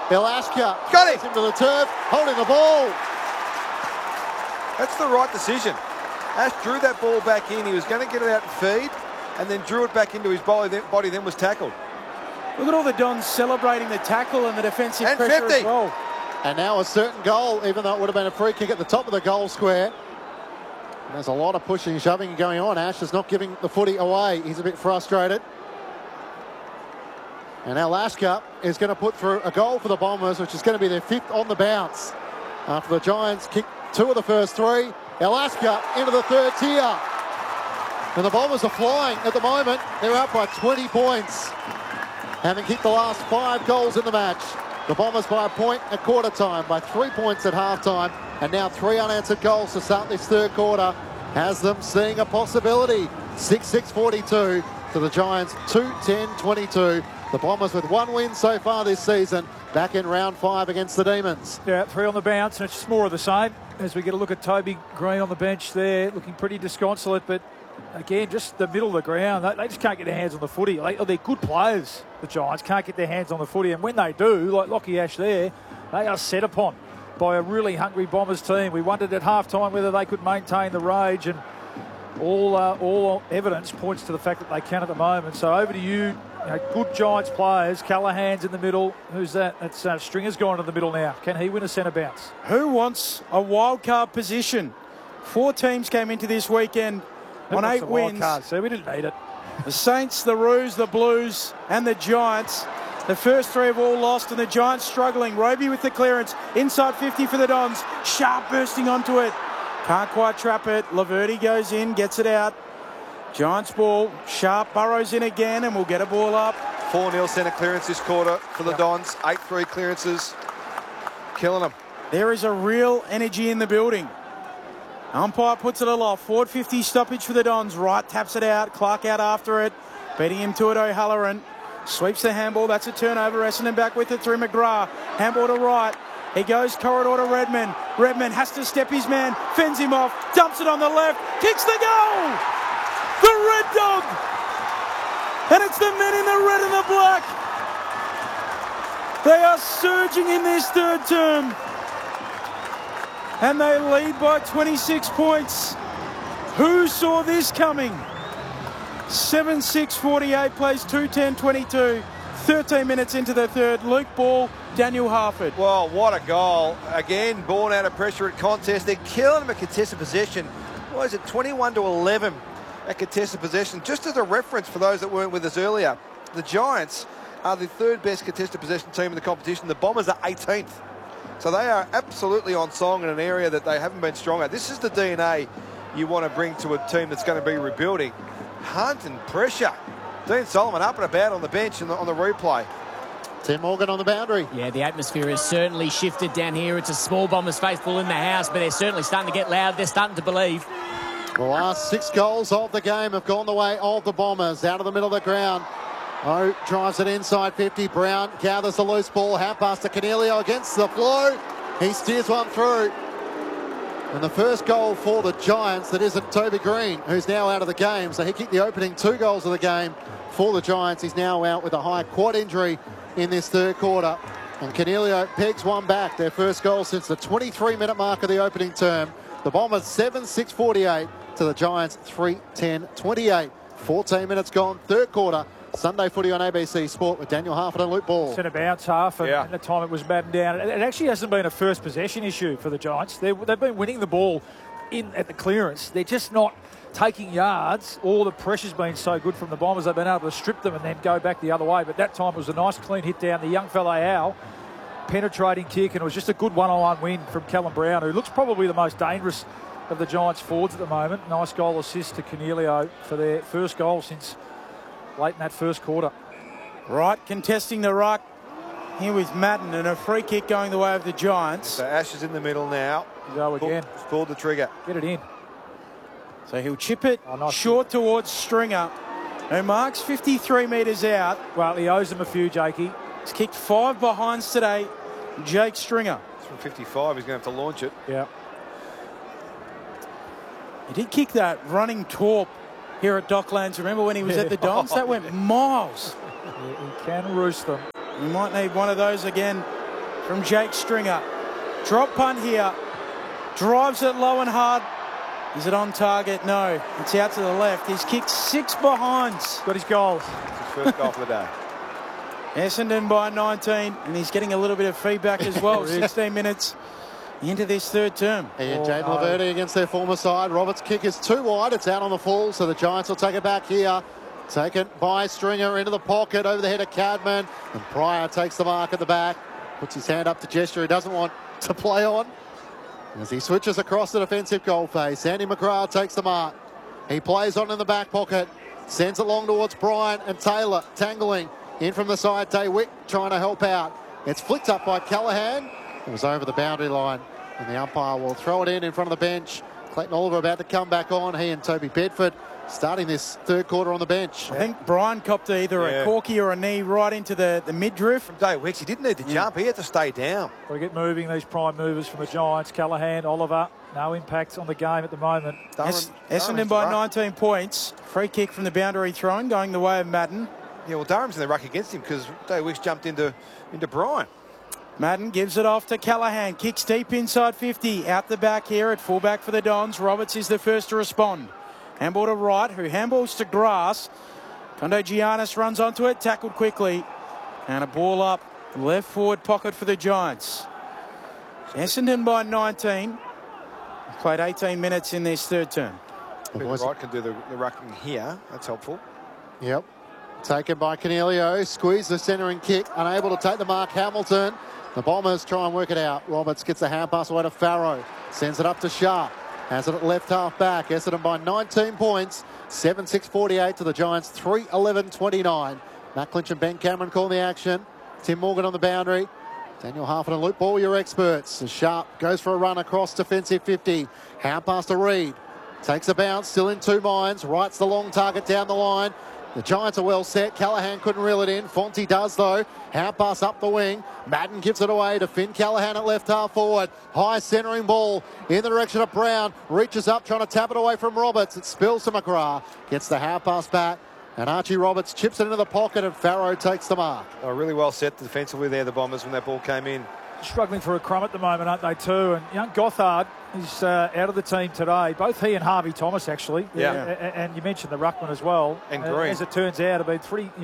Ilaska got it into the turf, holding the ball. That's the right decision. Ash drew that ball back in. He was going to get it out and feed, and then drew it back into his body, then was tackled. Look at all the Dons celebrating the tackle and the defensive And pressure 50. as well. And now a certain goal, even though it would have been a free kick at the top of the goal square. And there's a lot of pushing and shoving going on. Ash is not giving the footy away. He's a bit frustrated. And Ilaska is going to put through a goal for the Bombers, which is going to be their 5th on the bounce. After the Giants kicked 2 of the first 3. Ilaska into the 3rd tier. And the Bombers are flying at the moment. They're up by 20 points. Having kicked the last 5 goals in the match. The Bombers by a point at quarter time, by 3 points at half time, and now 3 unanswered goals to start this 3rd quarter has them seeing a possibility. 6-6-42 to the Giants, 2-10-22. The Bombers with 1 win so far this season, back in round 5 against the Demons. Yeah, 3 on the bounce, and it's just more of the same. As we get a look at Toby Green on the bench there, looking pretty disconsolate, but again, just the middle of the ground. They just can't get their hands on the footy. They're good players, the Giants, can't get their hands on the footy. And when they do, like Lachie Ash there, they are set upon by a really hungry Bombers team. We wondered at half-time whether they could maintain the rage, and all evidence points to the fact that they can at the moment. So over to you. Good Giants players. Callahan's in the middle. Who's that? That's Stringer's gone to the middle now. Can he win a centre bounce? Who wants a wild card position? 4 teams came into this weekend on 8 wins. So we didn't need it. The Saints, the Roos, the Blues and the Giants. The first 3 have all lost, and the Giants struggling. Roby with the clearance. Inside 50 for the Dons. Sharp bursting onto it. Can't quite trap it. Laverty goes in, gets it out. Giants ball. Sharp burrows in again, and we'll get a ball up. 4-0 centre clearance this quarter for the Dons. 8-3 clearances. Killing them. There is a real energy in the building. Umpire puts it aloft. Forward 50 stoppage for the Dons. Wright taps it out. Clark out after it. Beating him to it, O'Halloran. Sweeps the handball. That's a turnover. Essendon back with it through McGrath. Handball to Wright. He goes corridor to Redman. Redman has to step his man. Fends him off. Dumps it on the left. Kicks the goal! The Red Dog! And it's the men in the red and the black. They are surging in this 3rd term. And they lead by 26 points. Who saw this coming? 7-6-48 plays 2-10-22. 13 minutes into the 3rd. Luke Ball, Daniel Harford. Well, what a goal. Again, born out of pressure at contest. They're killing them at contested possession. What is it, 21-11 at contested possession? Just as a reference for those that weren't with us earlier, the Giants are the 3rd best contested possession team in the competition. The Bombers are 18th. So they are absolutely on song in an area that they haven't been strong at. This is the DNA you want to bring to a team that's going to be rebuilding. Hunt and pressure. Dean Solomon up and about on the bench and on the replay. Tim Morgan on the boundary. Yeah, the atmosphere has certainly shifted down here. It's a small Bombers faithful in the house, but they're certainly starting to get loud. They're starting to believe. The last 6 goals of the game have gone the way of the Bombers. Out of the middle of the ground. O drives it inside 50. Brown gathers the loose ball. Hand pass to Coniglio against the flow. He steers one through. And the first goal for the Giants, that isn't Toby Green, who's now out of the game. So he kicked the opening 2 goals of the game for the Giants. He's now out with a high quad injury in this 3rd quarter. And Coniglio pegs one back. Their first goal since the 23-minute mark of the opening term. The Bombers 7-6-48 to the Giants 3-10-28. 14 minutes gone, 3rd quarter. Sunday footy on ABC Sport with Daniel Harford and Luke Ball. Centre bounce half, and at the time it was battened down. It actually hasn't been a first possession issue for the Giants. They've been winning the ball in at the clearance. They're just not taking yards. All the pressure's been so good from the Bombers. They've been able to strip them and then go back the other way. But that time it was a nice clean hit down. The young fella Al, penetrating kick, and it was just a good one-on-one win from Callum Brown, who looks probably the most dangerous of the Giants forwards at the moment. Nice goal assist to Coniglio for their first goal since late in that first quarter. Right, contesting the ruck here with Madden, and a free kick going the way of the Giants. So Ash is in the middle now. Go again. Pulled the trigger. Get it in. So he'll chip it nice short towards Stringer, who marks 53 metres out. Well, he owes them a few, Jakey. He's kicked 5 behinds today, Jake Stringer. It's from 55, he's going to have to launch it. Yeah. He did kick that running torp here at Docklands. Remember when he was at the Dons? That went miles. Yeah, he can roost them. You might need one of those again from Jake Stringer. Drop punt here. Drives it low and hard. Is it on target? No. It's out to the left. He's kicked 6 behinds. Got his goals. It's his first goal for the day. Essendon by 19, and he's getting a little bit of feedback as well. 16 minutes into this third term. And Jaden Laverde against their former side. Roberts' kick is too wide. It's out on the full, so the Giants will take it back here. Taken by Stringer into the pocket over the head of Cadman. And Pryor takes the mark at the back. Puts his hand up to gesture he doesn't want to play on. As he switches across the defensive goal face, Andy McGrath takes the mark. He plays on in the back pocket. Sends it long towards Bryant and Taylor. Tangling in from the side. Daywick trying to help out. It's flicked up by Callaghan. It was over the boundary line. And the umpire will throw it in front of the bench. Clayton Oliver about to come back on. He and Toby Bedford starting this third quarter on the bench. I think Brian copped either a corky or a knee right into the midriff. From Daywick, he didn't need to jump. He had to stay down. Got to get moving, these prime movers from the Giants. Callaghan, Oliver, no impact on the game at the moment. Essendon by 19 points. Free kick from the boundary thrown going the way of Madden. Yeah, well, Durham's in the ruck against him because Daywick's jumped into Bryant. Madden gives it off to Callaghan. Kicks deep inside 50. Out the back here at fullback for the Dons. Roberts is the first to respond. Handball to Wright, who handballs to Grass. Kondo Giannis runs onto it, tackled quickly. And a ball up, left forward pocket for the Giants. Essendon by 19. Played 18 minutes in this third term. Wright can do the rucking here. That's helpful. Yep. Taken by Cornelio. Squeeze the centering kick. Unable to take the mark. Hamilton. The Bombers try and work it out. Roberts gets a hand pass away to Farrow. Sends it up to Sharp. Has it at left half back. Essendon by 19 points. 7-6-48 to the Giants. 3-11-29. Matt Clinch and Ben Cameron calling the action. Tim Morgan on the boundary. Daniel Harford and Luke Ball, your experts. As Sharp goes for a run across defensive 50. Hand pass to Reed. Takes a bounce. Still in two minds. Writes the long target down the line. The Giants are well set. Callaghan couldn't reel it in. Fonte does, though. Hand pass up the wing. Madden gives it away to Finn Callaghan at left half forward. High centering ball in the direction of Brown. Reaches up, trying to tap it away from Roberts. It spills to McGrath. Gets the hand pass back. And Archie Roberts chips it into the pocket and Farrow takes the mark. Oh, really well set defensively there, the Bombers, when that ball came in. Struggling for a crumb at the moment, aren't they, too? And young Gothard is out of the team today. Both he and Harvey Thomas, actually. Yeah. And you mentioned the ruckman as well. And Green. As it turns out, have been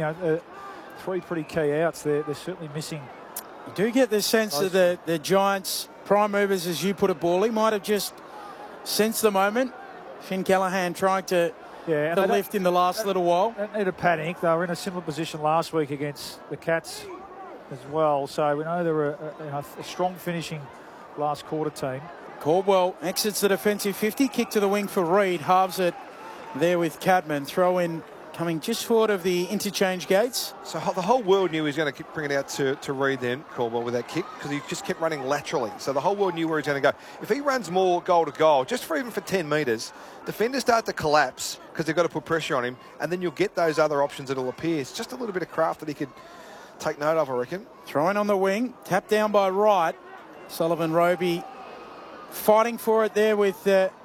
three pretty key outs there. They're certainly missing. You do get the sense that the Giants' prime movers, as you put it, Bawley, might have just sensed the moment. Finn Callaghan trying to lift in the last little while. Don't need to panic. They were in a similar position last week against the Cats as well. So we know they're a strong finishing last quarter team. Caldwell exits the defensive 50. Kick to the wing for Reed. Halves it there with Cadman. Throw in coming just short of the interchange gates. So the whole world knew he was going to bring it out to Reed then, Caldwell, with that kick, because he just kept running laterally. So the whole world knew where he's going to go. If he runs more goal to goal, just for even for 10 metres, defenders start to collapse because they've got to put pressure on him, and then you'll get those other options that'll appear. It's just a little bit of craft that he could take note of, I reckon. Throwing on the wing. Tapped down by Wright. Sullivan Roby fighting for it there with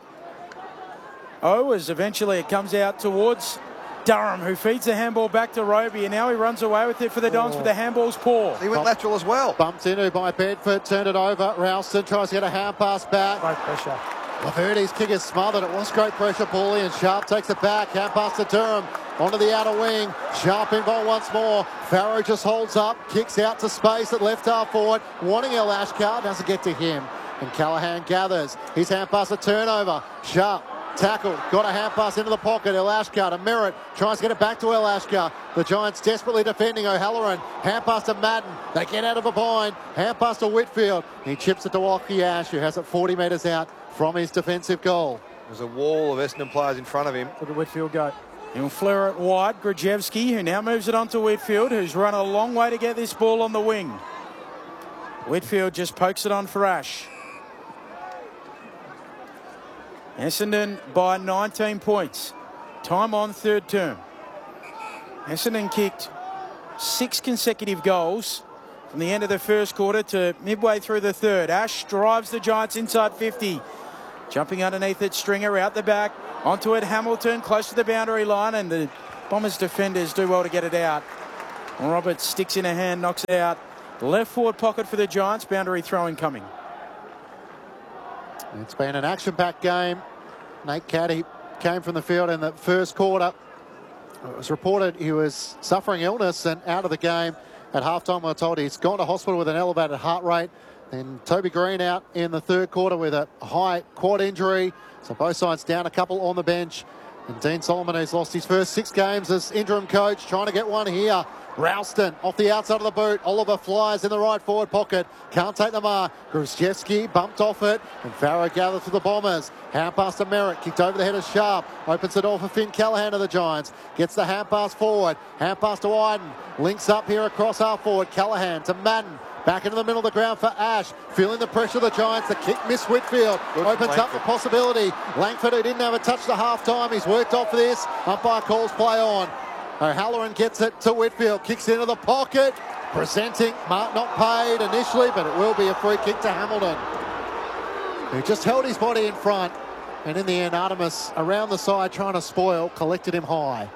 as eventually it comes out towards Durham, who feeds the handball back to Roby, and now he runs away with it for the Dons, but the handball's poor. He went lateral as well. Bumped into by Bedford, turned it over. Ralston tries to get a hand pass back. Great pressure. Laverde's kick is smothered. It was great pressure, Paulie, and Sharp takes it back. Hand pass to Durham. Onto the outer wing. Sharp involved once more. Farrow just holds up. Kicks out to space at left half forward. Wanting El Ashkar. Doesn't get to him. And Callaghan gathers. His hand pass a turnover. Sharp tackled. Got a hand pass into the pocket. El Ashkar to Merritt. Tries to get it back to El Ashkar. The Giants desperately defending O'Halloran. Hand pass to Madden. They get out of a bind. Hand pass to Whitfield. He chips it to Lachie Ash, who has it 40 metres out from his defensive goal. There's a wall of Essendon players in front of him. Look at Whitfield go. He'll flare it wide. Grajewski, who now moves it on to Whitfield, who's run a long way to get this ball on the wing. Whitfield just pokes it on for Ash. Essendon by 19 points. Time on third term. Essendon kicked 6 consecutive goals from the end of the first quarter to midway through the third. Ash drives the Giants inside 50. Jumping underneath it, Stringer out the back. Onto it, Hamilton, close to the boundary line, and the Bombers defenders do well to get it out. Roberts sticks in a hand, knocks it out Left forward pocket for the Giants. Boundary throw incoming. It's been an action-packed game. Nate Caddy came from the field in the first quarter. It was reported he was suffering illness and out of the game at halftime. We were told he's gone to hospital with an elevated heart rate. And Toby Green out in the third quarter with a high quad injury. So both sides down a couple on the bench. And Dean Solomon, who's lost his first 6 games as interim coach, trying to get one here. Ralston off the outside of the boot. Oliver flies in the right forward pocket. Can't take the mark. Grzyzewski bumped off it. And Farrow gathers for the Bombers. Hand pass to Merritt. Kicked over the head of Sharp. Opens the door for Finn Callaghan of the Giants. Gets the hand pass forward. Hand pass to Wyden. Links up here across half forward. Callaghan to Madden. Back into the middle of the ground for Ash. Feeling the pressure of the Giants. The kick missed Whitfield. Opens up the possibility. Langford, who didn't have a touch to half time. He's worked off for this. Umpire calls play on. O'Halloran gets it to Whitfield. Kicks into the pocket. Presenting. Mark not paid initially, but it will be a free kick to Hamilton, who just held his body in front. And in the end, Artemis around the side trying to spoil, collected him high.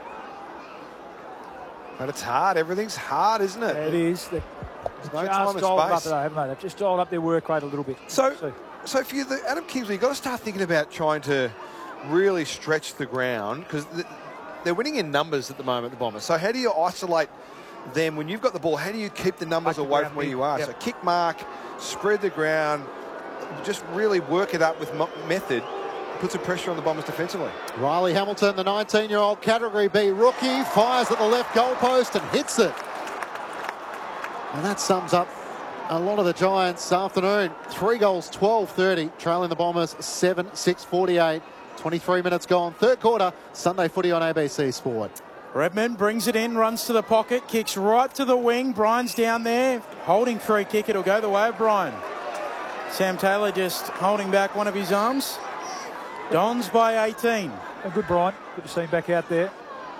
But it's hard. Everything's hard, isn't it? It is. There's no time and space. They've just dialed up their work rate a little bit. So for you, Adam Kingsley, you've got to start thinking about trying to really stretch the ground, because they're winning in numbers at the moment, the Bombers. So how do you isolate them when you've got the ball? How do you keep the numbers away from where you are? Yep. So kick mark, spread the ground, just really work it up with method, put some pressure on the Bombers defensively. Riley Hamilton, the 19-year-old Category B rookie, fires at the left goalpost and hits it. And that sums up a lot of the Giants this afternoon. 3 goals, 12-30, trailing the Bombers 7-6-48. 23 minutes gone. Third quarter, Sunday footy on ABC Sport. Redmond brings it in, runs to the pocket, kicks right to the wing. Brian's down there, holding free kick. It'll go the way of Brian. Sam Taylor just holding back one of his arms. Dons by 18. A good Brian. Good to see him back out there.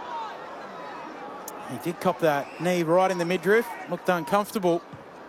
He did cop that knee right in the midriff. Looked uncomfortable.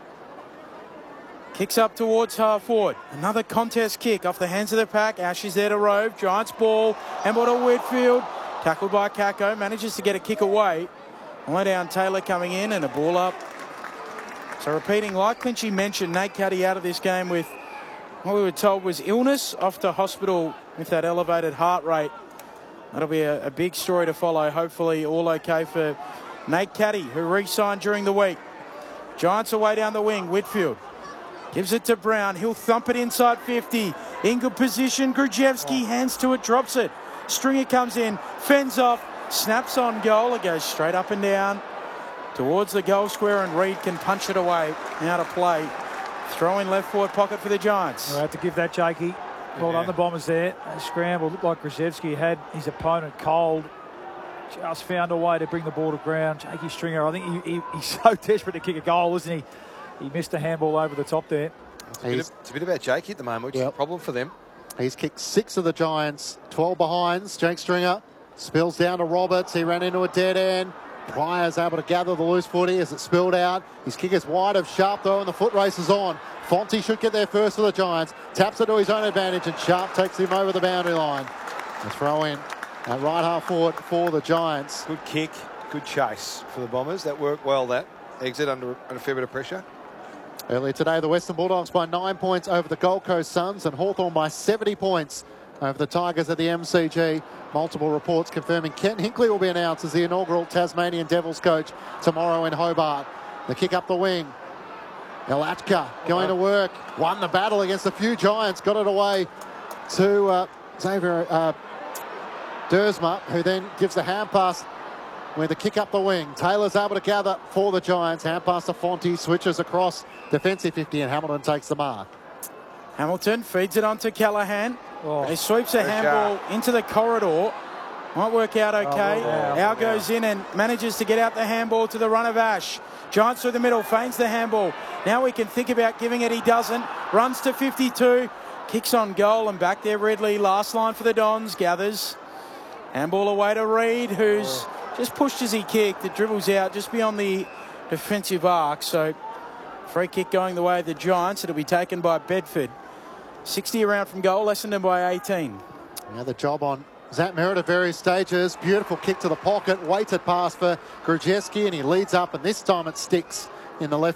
Kicks up towards half forward. Another contest kick off the hands of the pack. Ash is there to rove. Giants ball. Handball to Whitfield. Tackled by Kako. Manages to get a kick away. Low down Taylor coming in and a ball up. So repeating, like Clinchy mentioned, Nate Caddy out of this game with what we were told was illness, off to hospital with that elevated heart rate. That'll be a big story to follow. Hopefully all okay for Nate Caddy, who re-signed during the week. Giants away down the wing. Whitfield gives it to Brown. He'll thump it inside 50. In good position. Grzyzewski hands to it, drops it. Stringer comes in, fends off, snaps on goal. It goes straight up and down towards the goal square, and Reid can punch it away. Out of play. Throw in left forward pocket for the Giants. We'll have to give that Jakey. Well done, the Bombers there. A scramble. Looked like Grzyzewski had his opponent cold. Just found a way to bring the ball to ground. Jakey Stringer, I think he's so desperate to kick a goal, isn't he? He missed a handball over the top there. It's a bit about Jakey at the moment, which is a problem for them. He's kicked 6 of the Giants, 12 behinds. Jake Stringer spills down to Roberts. He ran into a dead end. Pryor's able to gather the loose footy as it spilled out. His kick is wide of Sharp though, and the foot race is on. Fonte should get there first for the Giants. Taps it to his own advantage, and Sharp takes him over the boundary line. A throw in at right half forward for the Giants. Good kick, good chase for the Bombers. That worked well, that exit under a fair bit of pressure. Earlier today, the Western Bulldogs by 9 points over the Gold Coast Suns, and Hawthorn by 70 points over the Tigers at the MCG. Multiple reports confirming Ken Hinkley will be announced as the inaugural Tasmanian Devils coach tomorrow in Hobart. The kick up the wing. Elatka going to work. Won the battle against a few Giants. Got it away to Xavier Dersma, who then gives the hand pass with the kick up the wing. Taylor's able to gather for the Giants. Hand pass to Fonte. Switches across defensive 50, and Hamilton takes the mark. Hamilton feeds it onto Callaghan. He sweeps a handball into the corridor. Might work out okay. Al goes in and manages to get out the handball to the run of Ash. Giants through the middle, feigns the handball. Now we can think about giving it. He doesn't. Runs to 52. Kicks on goal, and back there Ridley. Last line for the Dons. Gathers. Handball away to Reid, who's just pushed as he kicked. It dribbles out just beyond the defensive arc. So free kick going the way of the Giants. It'll be taken by Bedford. 60 around from goal, Essendon by 18. Another job on Zach Merritt at various stages. Beautiful kick to the pocket. Weighted pass for Grzyzewski, and he leads up, and this time it sticks in the left